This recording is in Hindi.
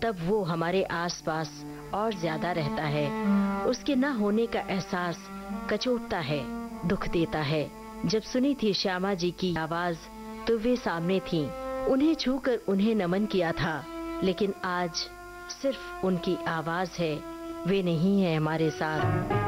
तब वो हमारे आसपास और ज्यादा रहता है। उसके न होने का एहसास कचोटता है, दुख देता है। जब सुनी थी श्यामा जी की आवाज तो वे सामने थीं। उन्हें छूकर उन्हें नमन किया था, लेकिन आज सिर्फ उनकी आवाज है, वे नहीं है हमारे साथ।